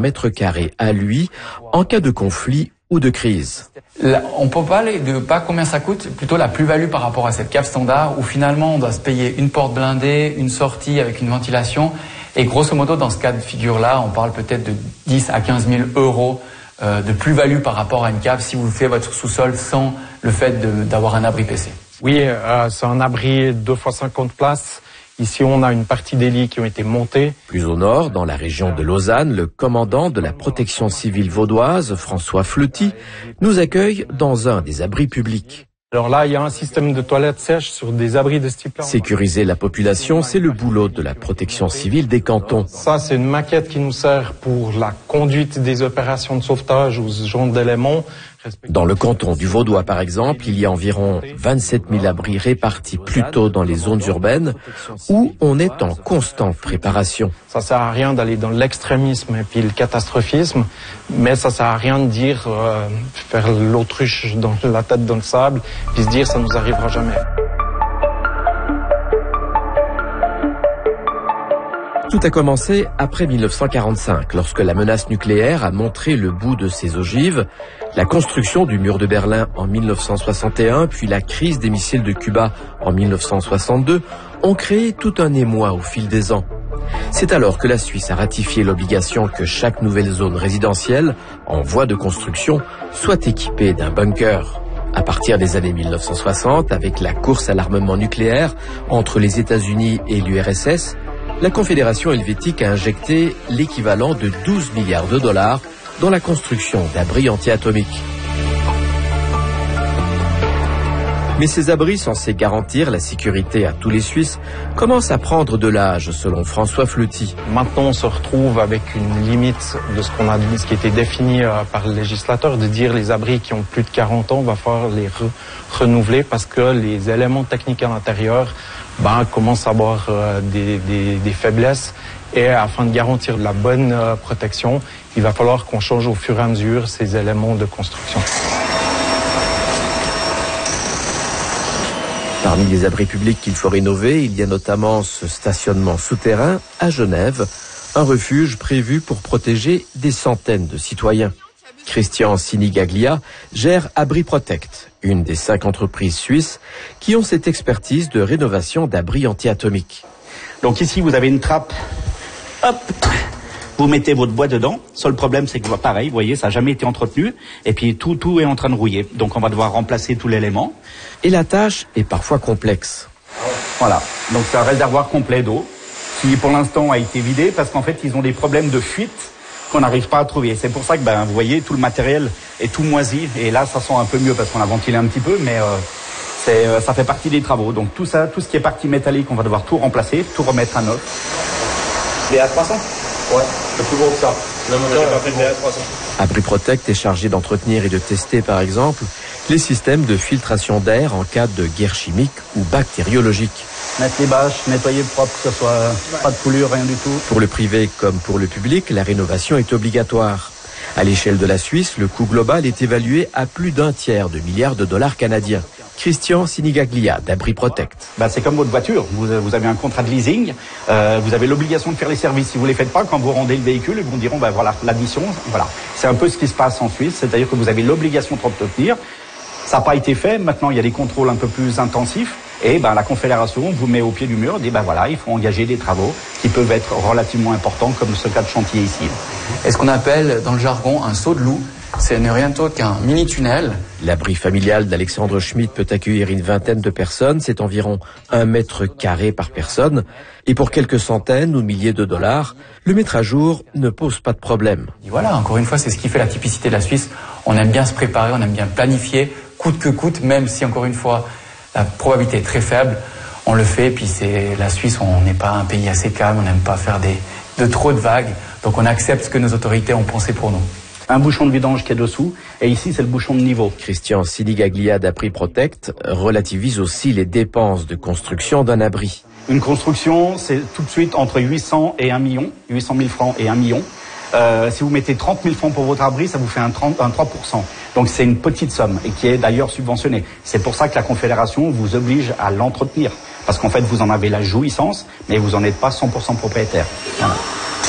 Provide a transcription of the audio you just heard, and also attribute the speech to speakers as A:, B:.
A: mètre carré à lui en cas de conflit ou de crise.
B: Là, on peut parler de pas combien ça coûte, plutôt la plus-value par rapport à cette cave standard où finalement on doit se payer une porte blindée, une sortie avec une ventilation et grosso modo dans ce cas de figure-là, on parle peut-être de 10 à 15 000 euros de plus-value par rapport à une cave si vous faites votre sous-sol sans le fait d'avoir un abri PC.
C: Oui, c'est un abri 2 fois 50 places. Ici, on a une partie des lits qui ont été montés.
A: Plus au nord, dans la région de Lausanne, le commandant de la protection civile vaudoise, François Fleuty, nous accueille dans un des abris publics.
C: Alors là, il y a un système de toilettes sèches sur des abris de ce type-là.
A: Sécuriser la population, c'est le boulot de la protection civile des cantons.
C: Ça, c'est une maquette qui nous sert pour la conduite des opérations de sauvetage ou ce genre d'éléments.
A: Dans le canton du Vaudois, par exemple, il y a environ 27 000 abris répartis plutôt dans les zones urbaines où on est en constante préparation.
C: Ça sert à rien d'aller dans l'extrémisme et puis le catastrophisme, mais ça sert à rien de dire faire l'autruche dans la tête dans le sable puis se dire ça nous arrivera jamais.
A: Tout a commencé après 1945, lorsque la menace nucléaire a montré le bout de ses ogives. La construction du mur de Berlin en 1961, puis la crise des missiles de Cuba en 1962 ont créé tout un émoi au fil des ans. C'est alors que la Suisse a ratifié l'obligation que chaque nouvelle zone résidentielle, en voie de construction, soit équipée d'un bunker. À partir des années 1960, avec la course à l'armement nucléaire entre les États-Unis et l'URSS, la Confédération helvétique a injecté l'équivalent de 12 milliards de dollars dans la construction d'abris anti-atomiques. Mais ces abris censés garantir la sécurité à tous les Suisses commencent à prendre de l'âge, selon François Fleuty.
C: Maintenant, on se retrouve avec une limite de ce qui était défini par le législateur, de dire les abris qui ont plus de 40 ans, on va falloir les renouveler parce que les éléments techniques à l'intérieur commencent à avoir des faiblesses. Et afin de garantir la bonne protection, il va falloir qu'on change au fur et à mesure ces éléments de construction.
A: Parmi les abris publics qu'il faut rénover, il y a notamment ce stationnement souterrain à Genève, un refuge prévu pour protéger des centaines de citoyens. Christian Sinigaglia gère Abri Protect, une des 5 entreprises suisses qui ont cette expertise de rénovation d'abris anti-atomiques.
D: Donc ici, vous avez une trappe. Hop, vous mettez votre bois dedans. Seul problème, c'est que pareil, vous voyez, ça n'a jamais été entretenu. Et puis tout est en train de rouiller. Donc on va devoir remplacer tout l'élément.
A: Et la tâche est parfois complexe.
D: Voilà, donc c'est un réservoir complet d'eau qui pour l'instant a été vidé parce qu'en fait ils ont des problèmes de fuite qu'on n'arrive pas à trouver. C'est pour ça que vous voyez, tout le matériel est tout moisi. Et là, ça sent un peu mieux parce qu'on a ventilé un petit peu, mais ça fait partie des travaux. Donc tout ça, tout ce qui est partie métallique, on va devoir tout remplacer, tout remettre à neuf.
E: BA300 Ouais, c'est plus gros que ça. Le moteur est pas fait de BA300.
A: Abri Protect est chargé d'entretenir et de tester, par exemple, les systèmes de filtration d'air en cas de guerre chimique ou bactériologique.
D: Mettre les bâches, nettoyer propre, que ce soit pas de coulure, rien du tout.
A: Pour le privé comme pour le public, la rénovation est obligatoire. À l'échelle de la Suisse, le coût global est évalué à plus d'1 tiers de milliard de dollars canadiens. Christian Sinigaglia d'Abri Protect.
D: C'est comme votre voiture. Vous avez un contrat de leasing. Vous avez l'obligation de faire les services. Si vous les faites pas, quand vous rendez le véhicule, ils vous diront voilà l'addition. Voilà. C'est un peu ce qui se passe en Suisse. C'est-à-dire que vous avez l'obligation de l'obtenir. Ça n'a pas été fait. Maintenant, il y a des contrôles un peu plus intensifs. Et la Confédération vous met au pied du mur. Dit voilà, il faut engager des travaux qui peuvent être relativement importants, comme ce cas de chantier ici.
B: Et ce qu'on appelle dans le jargon un saut de loup. C'est rien d'autre qu'un mini-tunnel.
A: L'abri familial d'Alexandre Schmitt peut accueillir une vingtaine de personnes. C'est environ 1 mètre carré par personne. Et pour quelques centaines ou milliers de dollars, le mettre à jour ne pose pas de problème.
B: Et voilà, encore une fois, c'est ce qui fait la typicité de la Suisse. On aime bien se préparer, on aime bien planifier, coûte que coûte, même si, encore une fois, la probabilité est très faible. On le fait, puis c'est la Suisse, on n'est pas un pays assez calme, on n'aime pas faire de trop de vagues. Donc on accepte ce que nos autorités ont pensé pour nous.
D: Un bouchon de vidange qui est dessous, et ici c'est le bouchon de niveau.
A: Christian Sinigaglia d'Abri Protect relativise aussi les dépenses de construction d'un abri.
D: Une construction, c'est tout de suite entre 800 et 1 million, 800 000 francs et 1 million. Si vous mettez 30 000 francs pour votre abri, ça vous fait un 3%. Donc c'est une petite somme, et qui est d'ailleurs subventionnée. C'est pour ça que la Confédération vous oblige à l'entretenir. Parce qu'en fait, vous en avez la jouissance, mais vous n'en êtes pas 100% propriétaire. Voilà.